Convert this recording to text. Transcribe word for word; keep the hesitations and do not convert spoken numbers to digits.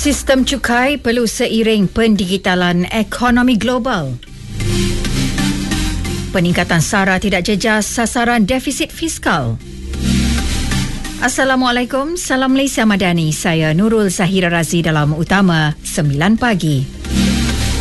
Sistem cukai perlu seiring pendigitalan ekonomi global. Peningkatan SARA tidak jejas sasaran defisit fiskal. Assalamualaikum, salam Malaysia Madani. Saya Nurul Zahira Razi dalam Utama sembilan pagi.